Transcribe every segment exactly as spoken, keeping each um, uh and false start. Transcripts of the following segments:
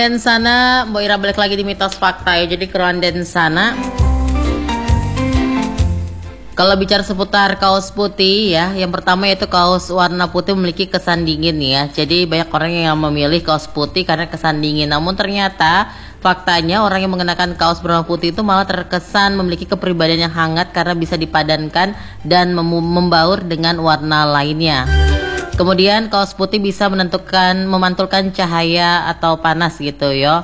Dan sana Mbak Ira balik lagi di mitos fakta ya. Jadi keruan dan sana kalau bicara seputar kaos putih ya, yang pertama yaitu kaos warna putih memiliki kesan dingin ya. Jadi banyak orang yang memilih kaos putih karena kesan dingin. Namun ternyata faktanya orang yang mengenakan kaos berwarna putih itu malah terkesan memiliki kepribadian yang hangat karena bisa dipadankan dan mem- membaur dengan warna lainnya. Kemudian kaos putih bisa menentukan memantulkan cahaya atau panas gitu ya.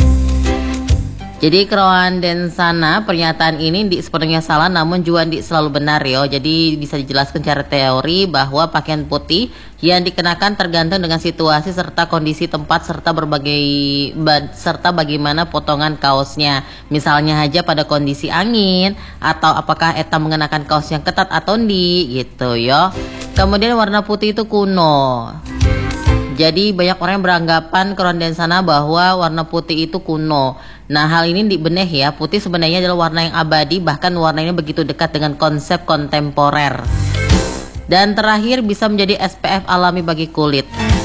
Jadi keruan dan sana pernyataan ini di sepenuhnya salah namun juga di selalu benar yo. Jadi bisa dijelaskan secara teori bahwa pakaian putih yang dikenakan tergantung dengan situasi serta kondisi tempat serta berbagai ba, serta bagaimana potongan kaosnya. Misalnya aja pada kondisi angin atau apakah eta mengenakan kaos yang ketat atau ndi gitu yo. Kemudian warna putih itu kuno. Jadi banyak orang yang beranggapan keruan dan sana bahwa warna putih itu kuno. Nah hal ini dibeneh ya, putih sebenarnya adalah warna yang abadi, bahkan warna ini begitu dekat dengan konsep kontemporer. Dan terakhir bisa menjadi S P F alami bagi kulit.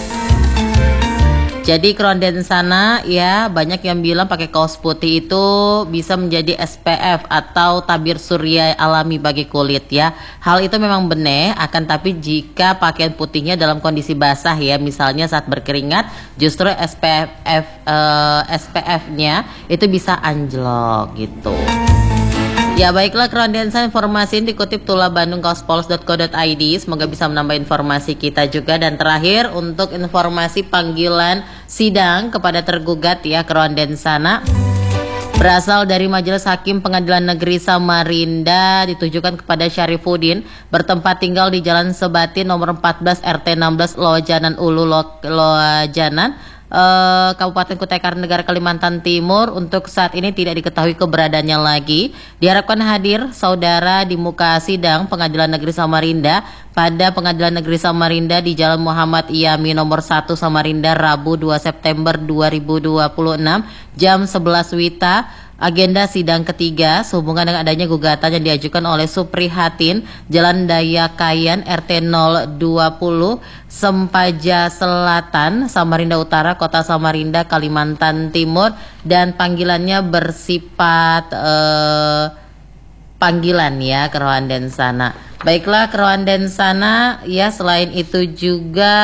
Jadi keruan dan sana ya banyak yang bilang pakai kaos putih itu bisa menjadi S P F atau tabir surya alami bagi kulit ya. Hal itu memang benar, akan tapi jika pakaian putihnya dalam kondisi basah ya, misalnya saat berkeringat, justru S P F eh, S P F-nya itu bisa anjlok gitu. Ya baiklah keruan dan sana, informasi ini dikutip tula bandung kaos polos dot co dot i d. Semoga bisa menambah informasi kita juga. Dan terakhir untuk informasi panggilan sidang kepada tergugat ya keruan dan sana berasal dari Majelis Hakim Pengadilan Negeri Samarinda ditujukan kepada Syarifuddin bertempat tinggal di Jalan Sebati nomor empat belas R T enam belas Lojanan Ulu Lojanan Uh, Kabupaten Kutai Kartanegara Kalimantan Timur. Untuk saat ini tidak diketahui keberadaannya lagi. Diharapkan hadir saudara di muka sidang Pengadilan Negeri Samarinda pada Pengadilan Negeri Samarinda di Jalan Muhammad Iyami nomor satu Samarinda Rabu dua September dua ribu dua puluh enam jam sebelas Wita. Agenda sidang ketiga sehubungan dengan adanya gugatan yang diajukan oleh Suprihatin Jalan Dayakayan R T nol dua puluh Sempaja Selatan Samarinda Utara Kota Samarinda Kalimantan Timur, dan panggilannya bersifat eh, panggilan ya keruan dan sana. Baiklah keruan dan sana ya, selain itu juga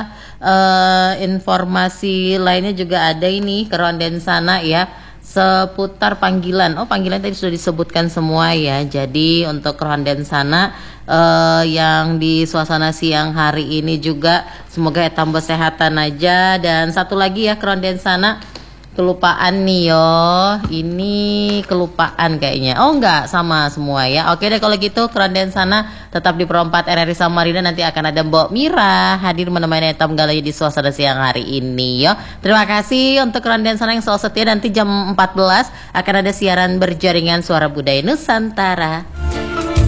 eh, informasi lainnya juga ada ini keruan dan sana ya seputar panggilan. Oh panggilan tadi sudah disebutkan semua ya. Jadi untuk keruan dan sana uh, yang di suasana siang hari ini juga semoga ya tambah kesehatan aja. Dan satu lagi ya keruan dan sana, kelupaan nih yo, ini kelupaan kayaknya. Oh enggak, sama semua ya. Oke deh kalau gitu keruan dan sana tetap di Pro empat R R I Samarinda. Nanti akan ada Mbok Mira hadir menemani Etam Galaya di suasana siang hari ini yo. Terima kasih untuk keruan dan sana yang selalu setia. Nanti jam empat belas akan ada siaran berjaringan Suara Budaya Nusantara.